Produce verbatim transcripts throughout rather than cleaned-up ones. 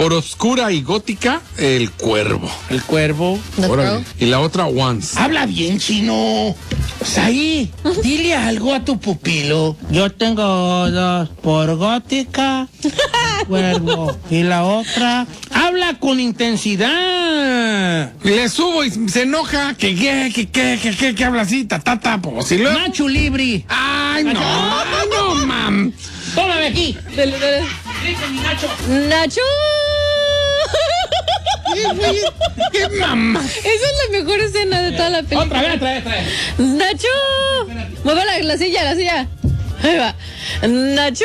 por oscura y gótica, El Cuervo. El Cuervo. Órale. Y la otra, Once. Habla bien, chino. Pues ahí, dile algo a tu pupilo. Yo tengo dos, por gótica, Cuervo. Y la otra, habla con intensidad. Le subo y se enoja. Que qué, que qué, que qué, que habla así, tatata, pues si lo... Nacho Libri. Ay, no, no, mam. Tómame aquí. Dale, dale. Nacho. Nacho. ¿Qué, güey? ¿Qué mamá? Esa es la mejor escena de toda la película. Otra vez, otra vez, otra vez. Nacho. Mueve la, la silla, la silla. Ahí va. Nacho.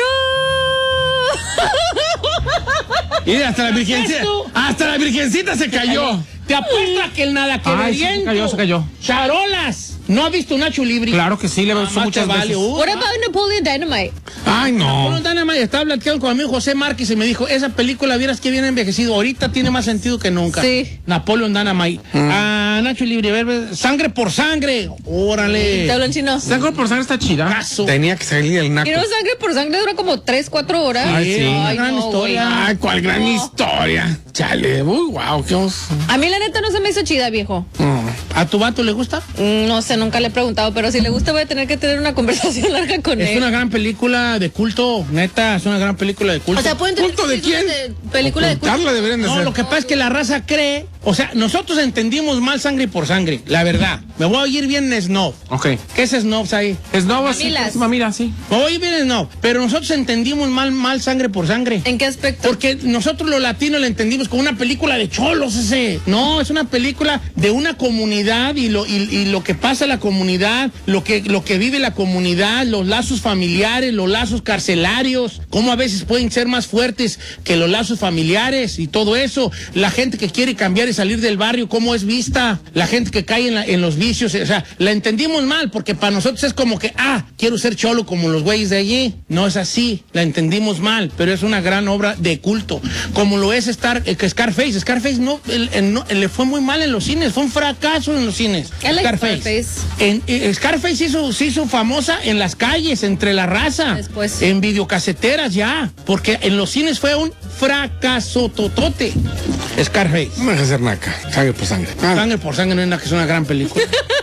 Y hasta la virgencita, hasta la virgencita se cayó. Te apuesto a que el nada que Ay, sí, se cayó, se cayó. Charolas. ¿No has visto Nacho Libri? Claro que sí, le he visto muchas vale. veces. Uh, What about Napoleon Dynamite? Ay, no. Bueno, Dynamite, estaba platicando con mi amigo José Márquez y me dijo, esa película, vieras que bien envejecido. Ahorita tiene más sentido que nunca. Sí. Napoleon Dynamite. Mm. Ah, Nacho Libre, ver, ver, sangre por sangre. Órale. Te hablan chino. Sangre por sangre está chida. Caso. Tenía que salir el naco. Y no, sangre por sangre dura como tres, cuatro horas. Ay, sí, una gran no, historia. güey. Ay, cuál gran No. historia. Chale, uy, wow, qué os... A mí la neta no se me hizo chida, viejo. ¿A tu vato le gusta? Mm, No sé, nunca le he preguntado, pero si le gusta voy a tener que tener una conversación larga con Es él. una gran película de culto, neta, es una gran película de culto. O sea, pueden tener ¿Culto de quién? película de culto. Ocultarla deberían de No, ser. lo que pasa es que la raza cree, o sea, nosotros entendimos mal sangre por sangre, la verdad. Me voy a ir bien snob. Ok. ¿Qué es snobs ahí? Es nuevo, sí, Mamilas. es mamila, sí. Me voy a ir bien snob, pero nosotros entendimos mal, mal sangre por sangre. ¿En qué aspecto? Porque nosotros los latinos la entendimos como una película de cholos ese. No, es una película de una comunidad y lo, y, y lo que pasa en la comunidad, lo que, lo que vive la comunidad, los lazos familiares, los lazos carcelarios, cómo a veces pueden ser más fuertes que los lazos familiares y todo eso. La gente que quiere cambiar y salir del barrio, cómo es vista. La gente que cae en, la- en los vicios. O sea, la entendimos mal porque para nosotros es como que, ah, quiero ser cholo como los güeyes de allí. No es así, la entendimos mal, pero es una gran obra de culto. Como lo es Star, eh, que Scarface. Scarface no, el- el- no, le fue muy mal en los cines, fue un fracaso en los cines. I like Scarface. En, eh, Scarface se hizo, se hizo famosa en las calles, entre la raza. Después. En videocaseteras ya. Porque en los cines fue un fracaso totote. Scarface. No me dejes hacer naca. Sangre por sangre. Ah, Sangre por sangre no es nada, que es una gran película.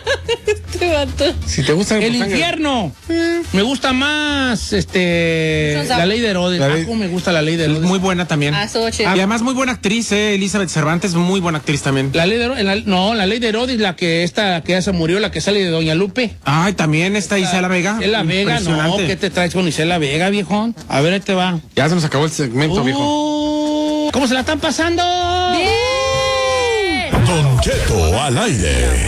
Este vato. si te gusta El por sangre. infierno. Me gusta más este Son La Ley de Herodes. La ley- Ah, cómo me gusta La Ley de Es Herodes. muy buena también. Ah, estuvo chido. Y además muy buena actriz, eh, Elizabeth Cervantes, muy buena actriz también. La Ley de Herodes, la- no, La Ley de Herodes, la que esta que ya se murió, la que sale de Doña Lupe. Ay, también está Isela Vega. Isela Vega, no, Impresionante. ¿qué te traes con Isela Vega, viejón? A ver, ahí te va. Ya se nos acabó el segmento, viejo. Uh, ¿Cómo se la están pasando? ¡Bien! Don Cheto al aire.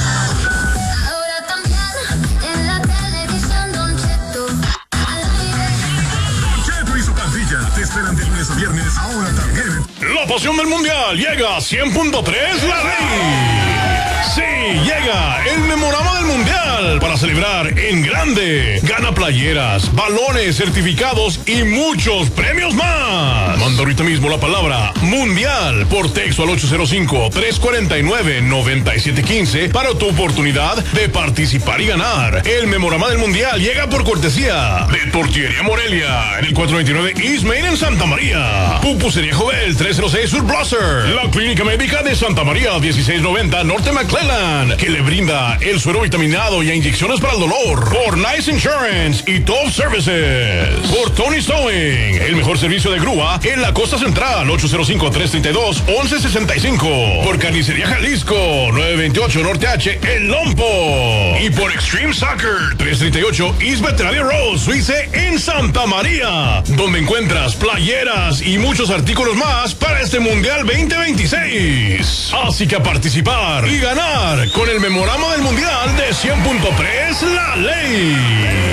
Ahora también en la televisión, Don Cheto al aire. Cheto y su pandilla te esperan de lunes a viernes. Ahora también. La pasión del mundial llega a cien punto tres La Ley. Sí, llega el memorama del mundial para celebrar en grande. Gana playeras, balones, certificados y muchos premios más. Manda ahorita mismo la palabra mundial por texto al ocho cero cinco, tres cuatro nueve, nueve siete uno cinco para tu oportunidad de participar y ganar. El memorama del mundial llega por cortesía de Tortillería Morelia en el cuatrocientos veintinueve East Main en Santa María. Pupusería Jovel trescientos seis Sur Blosser. La Clínica Médica de Santa María dieciséis noventa Norte McClellan, que le brinda el suero vitaminado y inyecciones para el dolor. Por Nice Insurance y Top Services. Por Tony Stowing, el mejor servicio de grúa en la costa central, ocho cero cinco, tres tres dos, once sesenta y cinco. Por Carnicería Jalisco, nueve veintiocho Norte H, El Lompo. Y por Extreme Soccer, trescientos treinta y ocho East Veterinaria Road, Suize en Santa María, donde encuentras playeras y muchos artículos más para este Mundial veinte veintiséis. Así que a participar y ganar con el memorama del Mundial de cien punto tres La Ley.